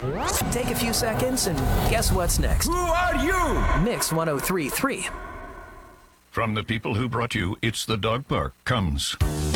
Take a few seconds and guess what's next. Who are you? Mix 1033. From the people who brought you It's the Dog Park comes